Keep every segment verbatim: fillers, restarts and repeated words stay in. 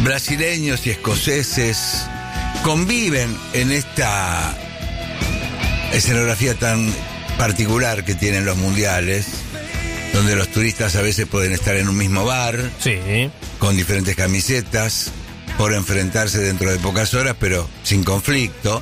brasileños y escoceses conviven en esta escenografía tan particular que tienen los mundiales, donde los turistas a veces pueden estar en un mismo bar, sí, con diferentes camisetas, por enfrentarse dentro de pocas horas, pero sin conflicto.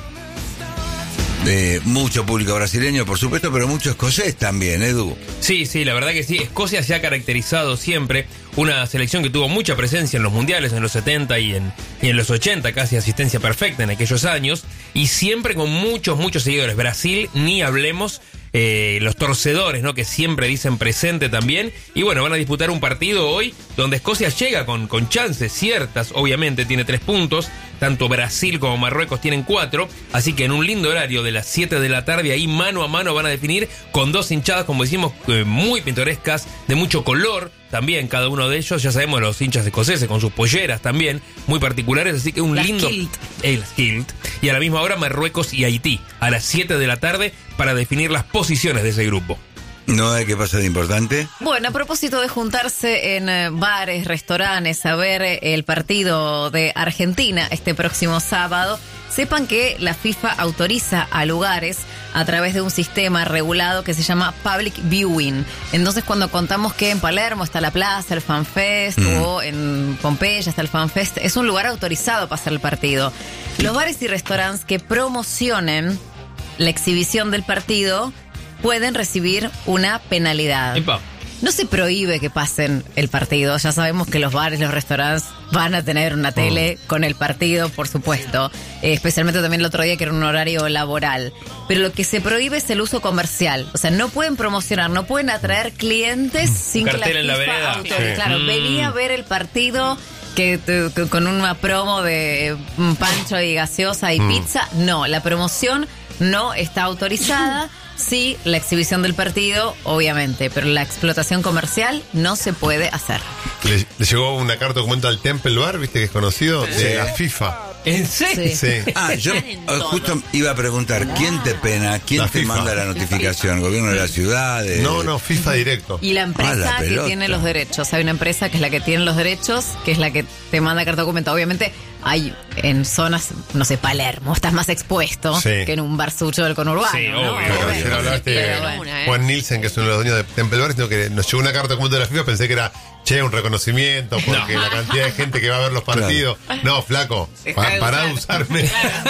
Eh, mucho público brasileño, por supuesto, pero mucho escocés también, Edu. Sí, sí, la verdad que sí. Escocia se ha caracterizado siempre, una selección que tuvo mucha presencia en los mundiales en los setenta y en, y en los ochenta, casi asistencia perfecta en aquellos años, y siempre con muchos, muchos seguidores. Brasil, ni hablemos. Eh, los torcedores, ¿no? Que siempre dicen presente también. Y bueno, van a disputar un partido hoy donde Escocia llega con, con chances ciertas. Obviamente tiene tres puntos. Tanto Brasil como Marruecos tienen cuatro. Así que en un lindo horario de las siete de la tarde, ahí mano a mano van a definir con dos hinchadas, como decimos, eh, muy pintorescas, de mucho color. También cada uno de ellos, ya sabemos, los hinchas escoceses con sus polleras también, muy particulares, así que un Las lindo... kilt. El kilt. Y a la misma hora Marruecos y Haití, a las siete de la tarde, para definir las posiciones de ese grupo. ¿No hay que pasar de importante? Bueno, a propósito de juntarse en eh, bares, restaurantes, a ver eh, el partido de Argentina este próximo sábado, sepan que la FIFA autoriza a lugares a través de un sistema regulado que se llama Public Viewing. Entonces, cuando contamos que en Palermo está la plaza, el FanFest, mm. o en Pompeya está el FanFest, es un lugar autorizado para hacer el partido. Los bares y restaurantes que promocionen la exhibición del partido pueden recibir una penalidad. Epa. No se prohíbe que pasen el partido. Ya sabemos que los bares, los restaurantes van a tener una tele oh. con el partido, por supuesto. Eh, especialmente también el otro día, que era un horario laboral. Pero lo que se prohíbe es el uso comercial. O sea, no pueden promocionar, no pueden atraer clientes sin Cartel que la en la FIFA vereda. autorice. Sí. Claro, Mm. venía a ver el partido que, que con una promo de un pancho y gaseosa y mm. pizza. No, la promoción no está autorizada. Sí, la exhibición del partido, obviamente, pero la explotación comercial no se puede hacer. Le, le llegó una carta documento al Temple Bar, viste que es conocido, Sí. de la FIFA. ¿En serio? Sí. Sí. Ah, yo eh, justo iba a preguntar, ¿quién te pena? ¿Quién La te FIFA. manda la notificación? ¿Gobierno de la ciudad? De... No, no, FIFA directo. Y la Ah, empresa la que pelota. tiene los derechos. Hay una empresa que es la que tiene los derechos, que es la que te manda carta documento. Obviamente hay en zonas, no sé, Palermo, estás más expuesto Sí. que en un barsucho del conurbano. Sí, ¿no? obvio, Claro, obvio. ayer hablaste Pero de bueno. Juan Nielsen, que es uno de los dueños de Temple Bar, sino que nos llegó una carta documento de la FIFA, pensé que era, che, un reconocimiento, porque No. la cantidad de gente que va a ver los partidos. No, flaco, Deja pa- de pará de usar. usarme.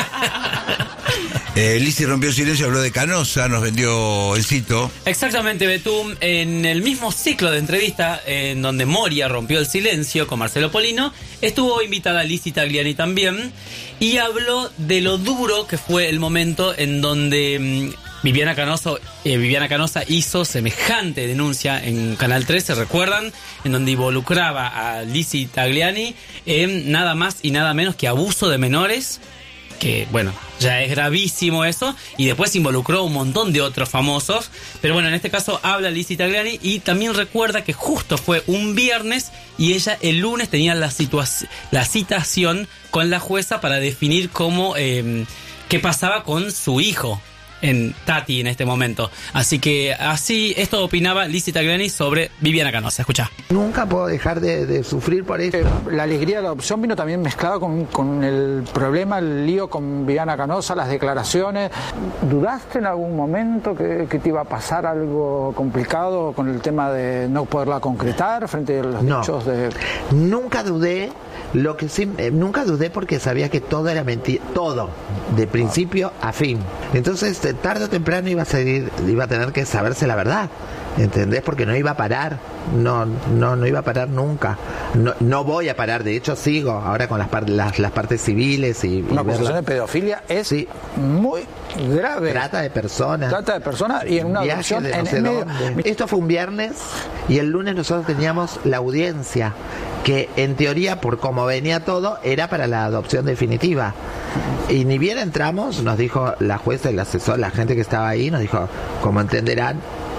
Eh, Lizzy rompió el silencio, habló de Canosa, nos vendió el cito. Exactamente, Betum, en el mismo ciclo de entrevista en donde Moria rompió el silencio con Marcelo Polino, estuvo invitada Lizzy Tagliani también y habló de lo duro que fue el momento en donde mmm, Viviana Canosa, eh, Viviana Canosa hizo semejante denuncia en Canal trece, ¿recuerdan? En donde involucraba a Lizzy Tagliani en nada más y nada menos que abuso de menores. Que, bueno, ya es gravísimo eso. Y después involucró un montón de otros famosos. Pero bueno, en este caso habla Lizzy Tagliani. Y también recuerda que justo fue un viernes y ella el lunes tenía la, situa- la citación con la jueza para definir cómo, eh, qué pasaba con su hijo, en Tati en este momento. Así que así, esto opinaba Lizzy Tagliani sobre Viviana Canosa. Escuchá. Nunca puedo dejar de, de sufrir por esto. La alegría de la adopción vino también mezclado con, con el problema, el lío con Viviana Canosa, las declaraciones. ¿Dudaste en algún momento que, que te iba a pasar algo complicado con el tema de no poderla concretar frente a los No. dichos de... Nunca dudé, lo que sí, eh, nunca dudé porque sabía que todo era mentira, todo, de principio a fin. Entonces, eh, tarde o temprano iba a seguir, iba a tener que saberse la verdad. ¿Entendés? Porque no iba a parar, no, no, no iba a parar nunca. No, no voy a parar, de hecho sigo ahora con las, par- las, las partes civiles y, y Una ver acusación la- de pedofilia es Sí. muy grave. Trata de personas. Trata de personas y en una Viaje adopción de no en sé medio... dónde. Esto fue un viernes y el lunes nosotros teníamos la audiencia, que en teoría, por cómo venía todo, era para la adopción definitiva. Y ni bien entramos, nos dijo la jueza, el asesor, la gente que estaba ahí, nos dijo, como entenderán,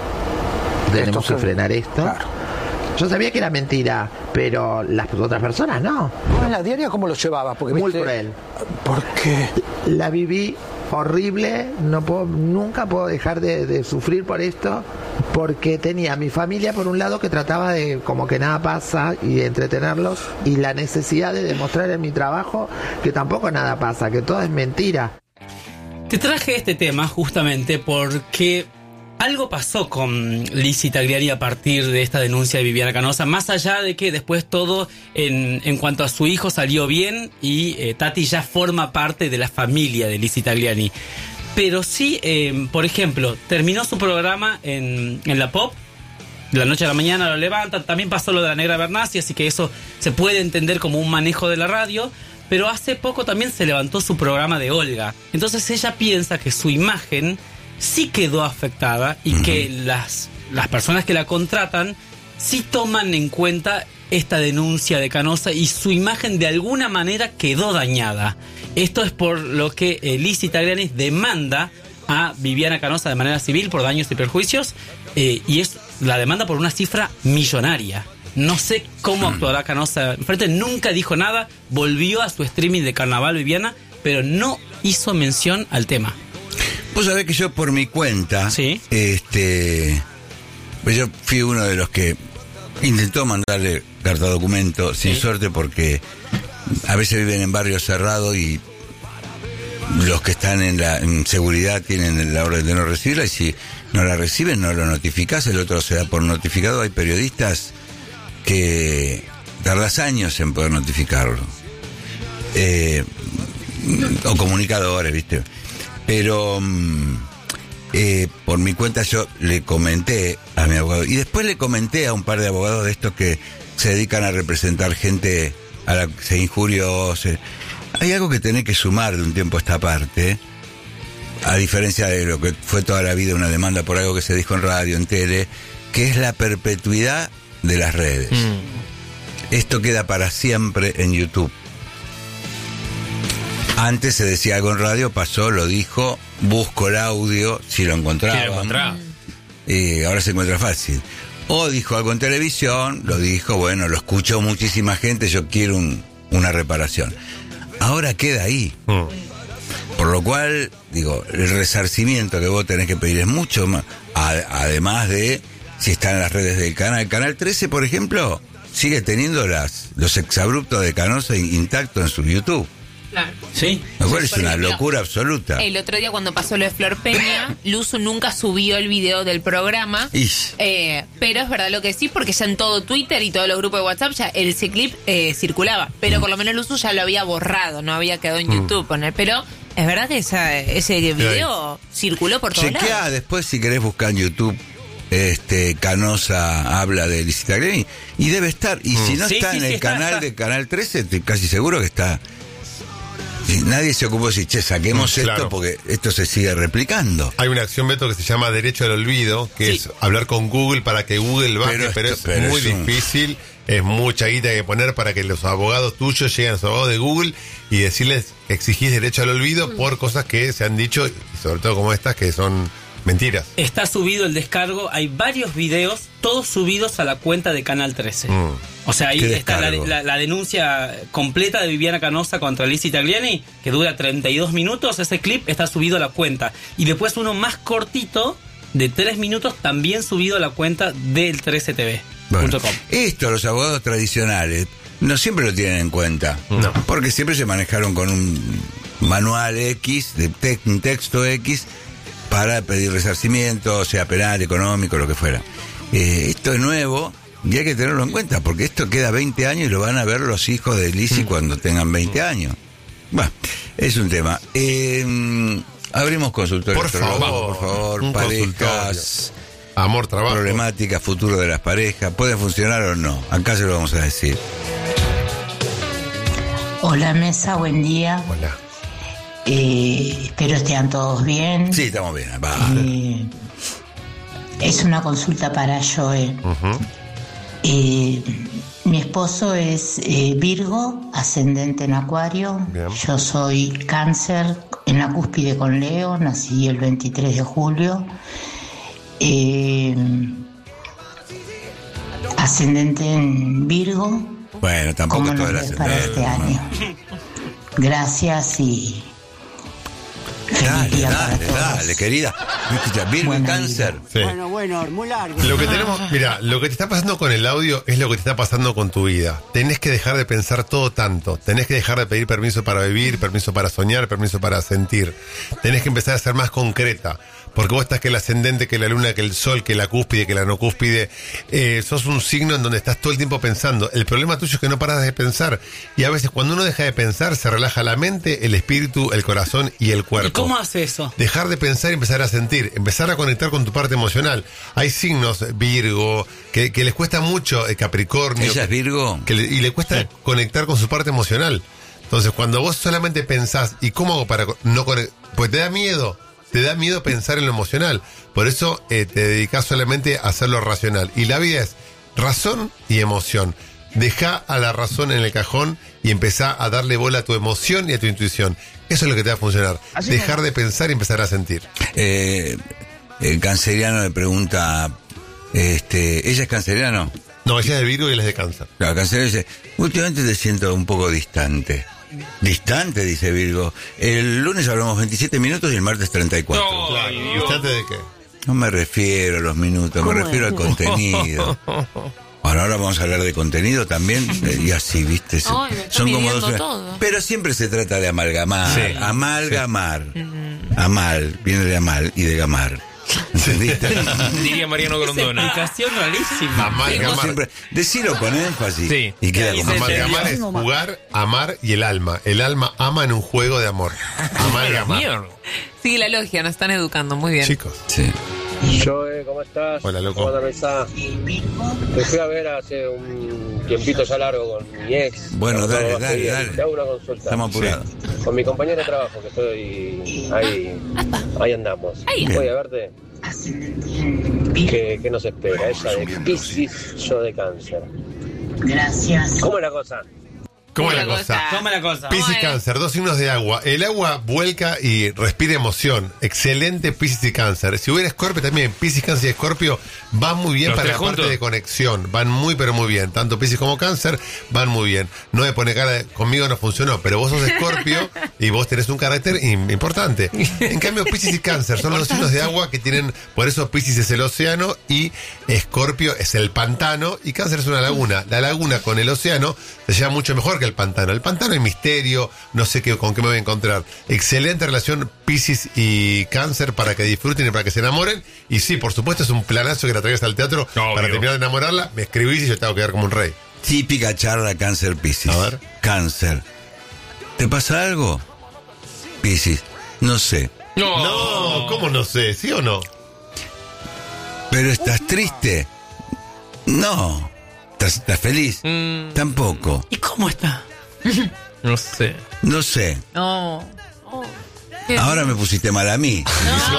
tenemos Esto que se- frenar esto. Claro. Yo sabía que era mentira, pero las otras personas no. ¿En la diaria cómo lo llevabas? Porque, Muy viste, cruel. ¿Por qué? La viví horrible, no puedo, nunca puedo dejar de, de sufrir por esto, porque tenía a mi familia por un lado que trataba de como que nada pasa y de entretenerlos, y la necesidad de demostrar en mi trabajo que tampoco nada pasa, que todo es mentira. Te traje este tema justamente porque algo pasó con Lizzy Tagliani a partir de esta denuncia de Viviana Canosa, más allá de que después todo en, en cuanto a su hijo salió bien y eh, Tati ya forma parte de la familia de Lizzy Tagliani. Pero sí, eh, por ejemplo, terminó su programa en, en la Pop, de la noche a la mañana lo levantan, también pasó lo de la Negra Bernasi, así que eso se puede entender como un manejo de la radio. Pero hace poco también se levantó su programa de Olga. Entonces ella piensa que su imagen sí quedó afectada y uh-huh. que las, las personas que la contratan sí toman en cuenta esta denuncia de Canosa y su imagen de alguna manera quedó dañada. Esto es por lo que eh, Lizzy Tagliani demanda a Viviana Canosa de manera civil por daños y perjuicios eh, y es la demanda por una cifra millonaria. No sé cómo actuará Canosa enfrente, nunca dijo nada, volvió a su streaming de Carnaval Viviana, pero no hizo mención al tema. Vos sabés que yo por mi cuenta, ¿sí? este, pues yo fui uno de los que intentó mandarle carta documento, sin ¿sí? suerte, porque a veces viven en barrios cerrados y los que están en la en seguridad tienen la orden de no recibirla, y si no la reciben no lo notificás, el otro se da por notificado. Hay periodistas que tardás años en poder notificarlo, eh, o comunicadores, ¿viste? Pero eh, por mi cuenta yo le comenté a mi abogado, y después le comenté a un par de abogados de estos que se dedican a representar gente a la que se injurió. Se... Hay algo que tenés que sumar de un tiempo a esta parte, a diferencia de lo que fue toda la vida una demanda por algo que se dijo en radio, en tele, que es la perpetuidad de las redes. Mm. Esto queda para siempre en YouTube. Antes se decía algo en radio, pasó, lo dijo, busco el audio, si lo encontraba. Si lo encontraba. Y ahora se encuentra fácil. O dijo algo en televisión, lo dijo, bueno, lo escuchó muchísima gente, yo quiero un, una reparación. Ahora queda ahí. Mm. Por lo cual, digo, el resarcimiento que vos tenés que pedir es mucho más. Además de si está en las redes del canal. El Canal trece, por ejemplo, sigue teniendo las los exabruptos de Canosa intactos en su YouTube. Claro. Sí. Lo cual es Por una ejemplo, locura absoluta. El otro día cuando pasó lo de Flor Peña, Luzu nunca subió el video del programa. Eh, pero es verdad lo que sí, porque ya en todo Twitter y todos los grupos de WhatsApp ya ese clip eh, circulaba. Pero mm. por lo menos Luzu ya lo había borrado, no había quedado en mm. YouTube con él. Pero es verdad que esa, ese video circuló por todos lados. Chequea después si querés buscar en YouTube. Este Canosa habla de Lizzy Tagliani y debe estar, y mm. si no sí, está sí, en sí, el está, canal está. de Canal trece, estoy casi seguro que está. Y nadie se ocupó de decir, che, saquemos mm, esto claro. porque esto se sigue replicando. Hay una acción, Beto, que se llama Derecho al Olvido, que sí. es hablar con Google para que Google baje, pero, pero, esto, es pero muy es un... difícil, es mucha guita que poner para que los abogados tuyos lleguen a los abogados de Google y decirles que exigís derecho al olvido mm. por cosas que se han dicho, y sobre todo como estas que son mentiras. Está subido el descargo, hay varios videos, todos subidos a la cuenta de Canal trece. Mm. O sea, ahí está la, la, la denuncia completa de Viviana Canosa contra Lizzy Tagliani, que dura treinta y dos minutos. Ese clip está subido a la cuenta. Y después uno más cortito, de tres minutos, también subido a la cuenta del trece T V. Bueno, esto los abogados tradicionales no siempre lo tienen en cuenta. No. Porque siempre se manejaron con un manual X, de te- un texto X, para pedir resarcimiento, sea penal, económico, lo que fuera. Eh, esto es nuevo y hay que tenerlo en cuenta, porque esto queda veinte años y lo van a ver los hijos de Lizzy mm. cuando tengan veinte años. Bueno, es un tema. Eh, abrimos consultorio. Por favor, por favor, un parejas, amor, trabajo, problemática, futuro de las parejas, ¿pueden funcionar o no? Acá se lo vamos a decir. Hola mesa, buen día. Hola. Eh, espero estén todos bien. Sí, estamos bien. Va. Eh, es una consulta para Joe. Uh-huh. Eh, mi esposo es eh, Virgo, ascendente en Acuario. Bien. Yo soy Cáncer, en la cúspide con Leo, nací el veintitrés de julio. Eh, ascendente en Virgo. Bueno, tampoco todo el ascendente. Para este año. Gracias y Dale, dale, dale, querida. Virgo y Cáncer. Sí. Bueno, bueno, muy largo. Lo que tenemos, mira, lo que te está pasando con el audio es lo que te está pasando con tu vida. Tenés que dejar de pensar todo tanto. Tenés que dejar de pedir permiso para vivir, permiso para soñar, permiso para sentir. Tenés que empezar a ser más concreta. Porque vos estás que el ascendente, que la luna, que el sol, que la cúspide, que la no cúspide. Eh, sos un signo en donde estás todo el tiempo pensando. El problema tuyo es que no paras de pensar. Y a veces cuando uno deja de pensar, se relaja la mente, el espíritu, el corazón y el cuerpo. ¿Y cómo hace eso? Dejar de pensar y empezar a sentir. Empezar a conectar con tu parte emocional. Hay signos, Virgo, que, que les cuesta mucho, eh, Capricornio. ¿Ella es Virgo? Que le, y le cuesta sí. conectar con su parte emocional. Entonces, cuando vos solamente pensás, ¿y cómo hago para no conectar? Pues te da miedo. Te da miedo pensar en lo emocional. Por eso eh, te dedicas solamente a hacer lo racional. Y la vida es razón y emoción. Deja a la razón en el cajón y empezá a darle bola a tu emoción y a tu intuición. Eso es lo que te va a funcionar. Así Dejar de pensar y empezar a sentir. Eh, el canceriano le pregunta, este, ¿ella es canceriano? No, ella es de Virgo y él es de Cáncer. Claro, canceriano dice, últimamente te siento un poco distante. Distante, dice Virgo. El lunes hablamos veintisiete minutos y el martes treinta y cuatro. No, claro. ¿Distante de qué? No me refiero a los minutos, me refiero es? al contenido. Bueno, ahora vamos a hablar de contenido también, y así, ¿viste? Ay, son como dos. Todo. Pero siempre se trata de amalgamar. Sí, amalgamar. Sí. Amal, viene de amal y de gamar. ¿Entendiste? Diría Mariano Grondona. Explicación rarísima. Amalgamar. Siempre, decilo con énfasis. Sí. Y queda sí, como sí, amalgamar es jugar, amar y el alma. El alma ama en un juego de amor. Amalgamar. Sí, la logia, nos están educando, muy bien. Chicos. Sí. Joe, ¿cómo estás? Hola, loco. ¿Cómo estás? Te fui a ver hace un tiempito ya largo con mi ex. Bueno, dale, no, dale, dale. Te hago una consulta. Estamos apurados. Sí. Con mi compañera de trabajo, que estoy ahí, ahí andamos. Ahí. Voy a verte. ¿Qué, ¿Qué nos espera? Ella de Piscis, yo de Cáncer. Gracias. ¿Cómo es la cosa? ¿Cómo es la cosa? ¿Cómo es la cosa? Piscis y Cáncer, dos signos de agua. El agua vuelca y respira emoción. Excelente Piscis y Cáncer. Si hubiera Escorpio también, Piscis, Cáncer y Escorpio van muy bien Los para la tres parte juntos. de conexión. Van muy, pero muy bien. Tanto Piscis como Cáncer van muy bien. No me pone cara de, conmigo no funcionó, pero vos sos Escorpio y vos tenés un carácter im- importante. En cambio, Piscis y Cáncer son los dos signos de agua que tienen, por eso Piscis es el océano y Escorpio es el pantano y Cáncer es una laguna. La laguna con el océano se lleva mucho mejor que el pantano. El pantano hay misterio, no sé qué, con qué me voy a encontrar. Excelente relación Piscis y Cáncer para que disfruten y para que se enamoren. Y sí, por supuesto, es un planazo que la traigas al teatro. Obvio. Para terminar de enamorarla. Me escribís y yo te hago quedar como un rey. Típica charla Cáncer-Piscis. A ver. Cáncer. ¿Te pasa algo? Piscis. No sé. No. No, ¿cómo no sé? ¿Sí o no? ¿Pero estás triste? No. ¿Estás, estás feliz? Mm. Tampoco. ¿Y cómo está? No sé. No sé. No. Ahora me pusiste mal a mí.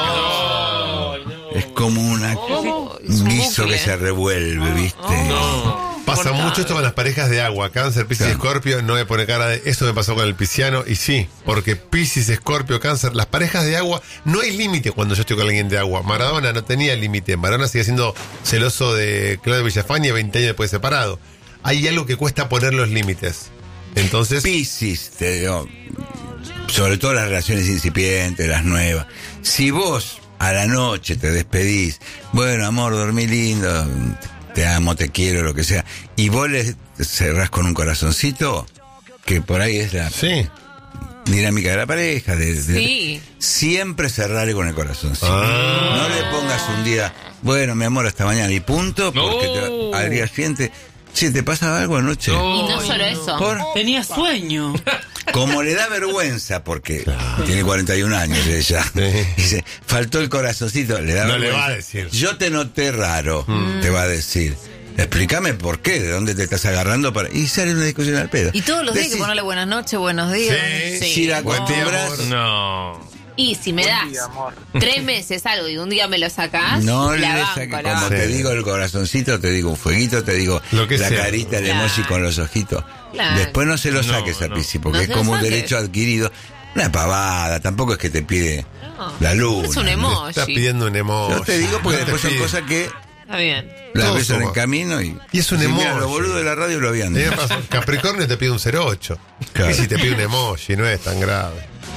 No. Es como una Oh, guiso bucle. que se revuelve, ¿viste? No. Pasa Cortado. mucho esto con las parejas de agua. Cáncer, Piscis y Claro. Escorpio. No me pone cara de eso me pasó con el pisciano. Y sí, porque Piscis, Escorpio, Cáncer, las parejas de agua, no hay límite cuando yo estoy con alguien de agua. Maradona no tenía límite. Maradona sigue siendo celoso de Claudio Villafañe veinte años después de separado. Hay algo que cuesta poner los límites. Entonces, Piscis, te digo, sobre todo las relaciones incipientes, las nuevas. Si vos a la noche te despedís, bueno, amor, dormí lindo, te amo, te quiero, lo que sea, y vos le cerrás con un corazoncito, que por ahí es la sí. dinámica de la pareja, de, de- Sí. siempre cerrarle con el corazoncito. Ah. No le pongas un día, bueno, mi amor, hasta mañana y punto, porque No. te- al día siguiente, si te pasa algo anoche. No. Y no solo eso. Por- Tenía sueño. Como le da vergüenza, porque tiene cuarenta y un años ella, Sí. dice, faltó el corazoncito, le da No le vergüenza. va a decir. Yo te noté raro, te va a decir. Explícame por qué, de dónde te estás agarrando para... Y sale una discusión al pedo. Y todos los días hay que Decís, ponerle buenas noches, buenos días. Sí. Sí. si la Buen día, acostumbras, amor. No. Y si me das tres meses algo y un día me lo sacás, no le la des banco, a- la como banco. te Sí. digo el corazoncito, te digo un fueguito, te digo Lo que la sea. carita, el Claro. emoji con los ojitos. Claro. Después no se lo No, saques a no. Piscis, porque No es se como lo un saques. derecho adquirido. Una pavada, tampoco es que te pide No. la luna. Es un Estás emoji. pidiendo un emoji. Yo te digo porque No te después son pide. cosas que Está bien. las Todos ves en el somos. camino y... Y es un Sí, mira, emoji. los boludos de la radio lo habían Tenés dicho. razón. Capricornio te pide un cero ocho. Claro. Y si te pide un emoji, no es tan grave.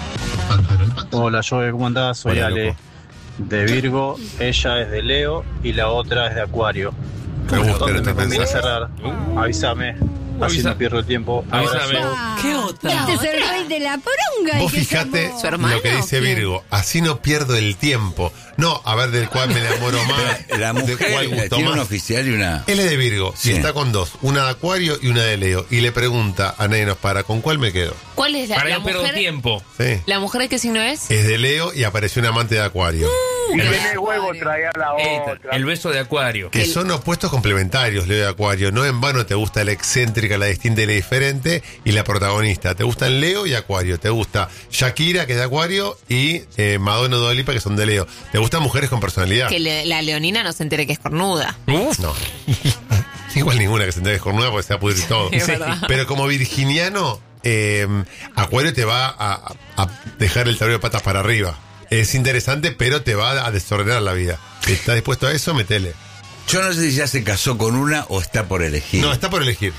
Hola, Joe, ¿cómo andás? Soy Hola, Ale, loco. de Virgo, ella es de Leo y la otra es de Acuario. Me gusta ¿Dónde este me conviene mensaje. cerrar? Avísame, así Avisa. no pierdo el tiempo. Avísame. Abrazo. ¿Qué otra? Este es el rey de la poronga. Vos ¿y qué fijate somos? ¿Su hermano lo que dice o quién? Virgo, así no pierdo el tiempo. No, a ver del cual me enamoro más, La del mujer cual eh, gustó tiene un más. oficial y una... Él es de Virgo Sí. y está con dos, una de Acuario y una de Leo. Y le pregunta a nadie nos para, ¿con cuál me quedo? ¿Cuál es la, Para la no perder mujer? tiempo. Sí. ¿La mujer de qué signo es? Es de Leo y apareció un amante de Acuario. Y tiene huevo, traía la Esta, otra. el beso de Acuario. Que son opuestos complementarios, Leo y Acuario. No en vano te gusta la excéntrica, la distinta y la diferente, y la protagonista. Te gustan Leo y Acuario. Te gusta Shakira, que es de Acuario, y eh, Madonna y Dua Lipa, que son de Leo. Te gustan mujeres con personalidad. Que le- la leonina no se entere que es cornuda. Uf. No. Igual ninguna que se entere cornuda porque se va a pudrir todo. Es verdad. Pero como virginiano, eh, Acuario te va a, a dejar el tablero de patas para arriba. Es interesante, pero te va a desordenar la vida. Si estás dispuesto a eso, metele. Yo no sé si ya se casó con una o está por elegir. No, está por elegir.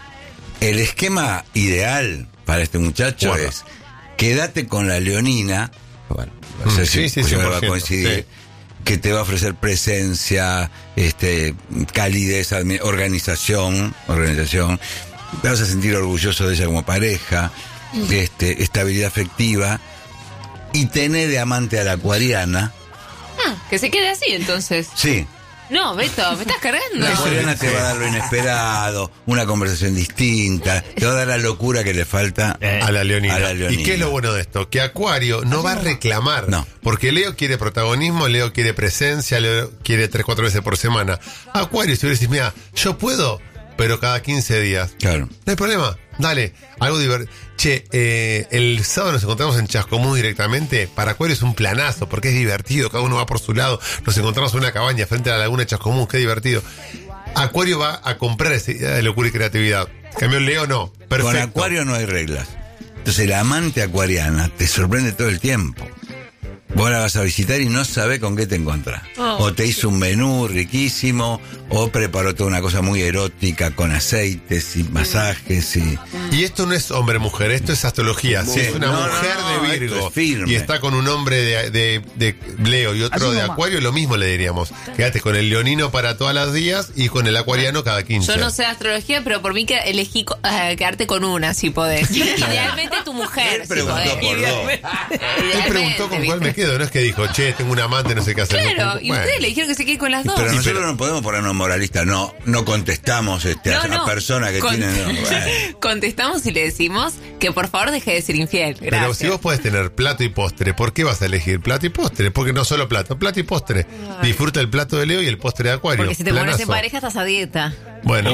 El esquema ideal para este muchacho Guarda. es quédate con la leonina, bueno, no sé Mm, si sí, sí, pues, va a cien por ciento, coincidir, sí. que te va a ofrecer presencia, este, calidez, admi- organización, organización, te vas a sentir orgulloso de ella como pareja, este, estabilidad afectiva, y tenés de amante a la acuariana. Ah, que se quede así entonces. Sí, No, Beto, me estás cargando. la acuariana te va a dar lo inesperado, una conversación distinta, te va a dar la locura que le falta A la leonina. a la leonina. ¿Y qué es lo bueno de esto? Que Acuario no va a reclamar. No. Porque Leo quiere protagonismo, Leo quiere presencia, Leo quiere tres, cuatro veces por semana. Acuario, si vos decís, mira, yo puedo, pero cada quince días. Claro. No hay problema. Dale, algo divertido. Che, eh, el sábado nos encontramos en Chascomús directamente. Para Acuario es un planazo, porque es divertido. Cada uno va por su lado. Nos encontramos en una cabaña frente a la laguna de Chascomús. Qué divertido. Acuario va a comprar esa idea de locura y creatividad. En cambio, Leo no. Perfecto. Con Acuario no hay reglas. Entonces la amante acuariana te sorprende todo el tiempo. Vos la vas a visitar y no sabés con qué te encontrás. Oh. O te hizo un menú riquísimo, o preparó toda una cosa muy erótica con aceites y masajes y... Y esto no es hombre-mujer, esto es astrología. Si Sí. es una No, mujer no, de esto Virgo es firme. y está con un hombre de, de- de Leo y otro Así de nomás. Acuario, lo mismo le diríamos. Quédate con el leonino para todas las días y con el acuariano cada quince. Yo no sé de astrología, pero por mí que elegí co- eh, quedarte con una, si podés. Idealmente tu mujer, Él si preguntó podés. por dos. Idealmente, Él preguntó con cuál me quedo, no es que dijo, che, tengo un amante, no sé qué hacer. Claro, y Bueno. ustedes le dijeron que se quede con las dos. Pero Sí, nosotros pero- no podemos ponernos moralistas, no, no contestamos este, No, a, a no. personas que Con- tienen... no, bueno. Contestamos y le decimos que por favor deje de ser infiel. Gracias. Pero si vos podés tener plato y postre, ¿por qué vas a elegir plato y postre? Porque no solo plato, plato y postre. Disfruta el plato de Leo y el postre de Acuario. Porque si te pones en Planazo. pareja estás a dieta. Bueno,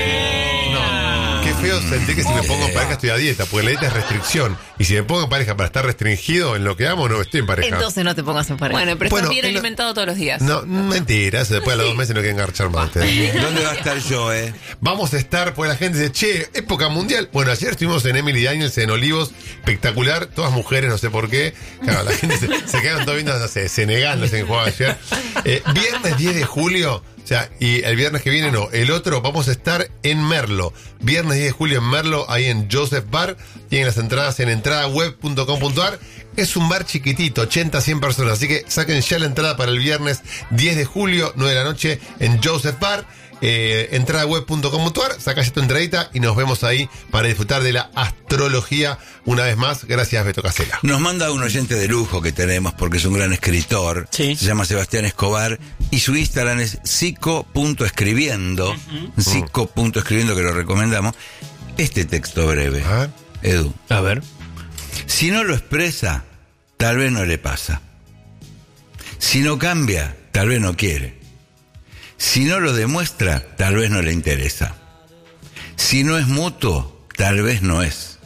no. Qué feo sentir que si me pongo en pareja estoy a dieta, porque la dieta es restricción. Y si me pongo en pareja para estar restringido en lo que amo, no estoy en pareja. Entonces no te pongas en pareja. Bueno, pero Bueno, estás bien en lo- alimentado todos los días. No, mentira, eso después de los dos meses no quieren engarchar más ustedes. ¿Dónde va a estar yo, eh? Vamos a estar, pues la gente dice, che, época mundial. Bueno, ayer estuvimos en Emily Daniels en Olivos, espectacular, todas mujeres, no sé por qué. Claro, la gente se, se quedan todos viendo, no sé, Senegal, no sé en juego ayer. Eh, viernes diez de julio, o sea, y el viernes que viene no, el otro vamos a estar en Merlo. Viernes diez de julio en Merlo, ahí en Joseph Bar. Tienen las entradas en entradaweb punto com punto ar. Es un bar chiquitito, ochenta, cien personas. Así que saquen ya la entrada para el viernes diez de julio, nueve de la noche, en Joseph Bar. Eh, entradaweb punto com punto ar, saca ya tu entradita y nos vemos ahí para disfrutar de la astrología una vez más. Gracias, Beto Casella. Nos manda un oyente de lujo que tenemos porque es un gran escritor. Sí. Se llama Sebastián Escobar y su Instagram es psico.escribiendo. Psico.escribiendo, que lo recomendamos. Este texto breve. Ah, Edu. A ver. Si no lo expresa, tal vez no le pasa. Si no cambia, tal vez no quiere. Si no lo demuestra, tal vez no le interesa. Si no es mutuo, tal vez no es.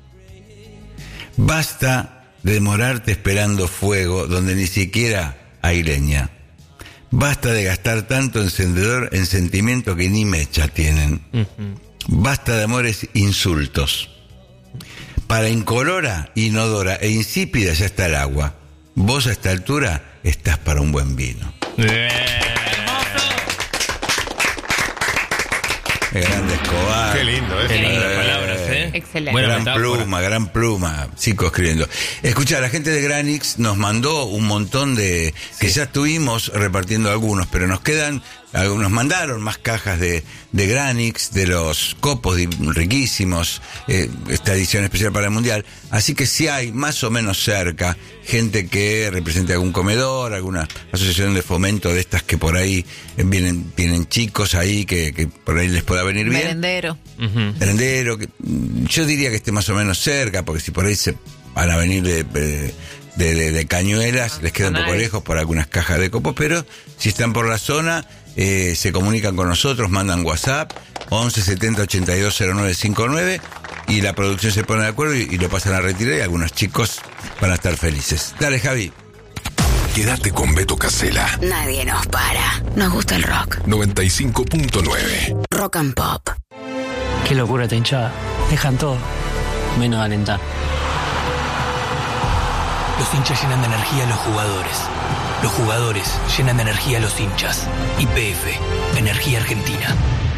Basta de demorarte esperando fuego donde ni siquiera hay leña. Basta de gastar tanto encendedor en sentimientos que ni mecha tienen. Basta de amores insultos. Para incolora, inodora e insípida ya está el agua. Vos a esta altura estás para un buen vino. Qué grande Escobar. Qué lindo, ¿eh? Qué lindas palabras, ¿eh? Excelente. Buena gran metáfora. pluma, gran pluma, Zico escribiendo. Escucha, la gente de Granix nos mandó un montón de... que ya estuvimos repartiendo algunos, pero nos quedan... Nos mandaron más cajas de, de Granix, de los copos di- riquísimos, eh, esta edición especial para el Mundial. Así que si hay más o menos cerca gente que represente algún comedor, alguna asociación de fomento de estas que por ahí vienen, tienen chicos ahí que, que por ahí les pueda venir bien. Merendero. Ujú. Merendero, que, yo diría que esté más o menos cerca, porque si por ahí se van a venir de, de, de, de- de Cañuelas, les queda un poco Canales. lejos por algunas cajas de copos, pero si están por la zona, eh, se comunican con nosotros, mandan WhatsApp, once setenta ochenta y dos cero nueve cincuenta y nueve, y la producción se pone de acuerdo y, y lo pasan a retirar, y algunos chicos van a estar felices. Dale, Javi. Quédate con Beto Casella. Nadie nos para. Nos gusta el rock. noventa y cinco punto nueve. Rock and Pop. Qué locura esta hinchada. Dejan todo, menos alentar. Los hinchas llenan de energía a los jugadores. Los jugadores llenan de energía a los hinchas. Y P F, Energía Argentina.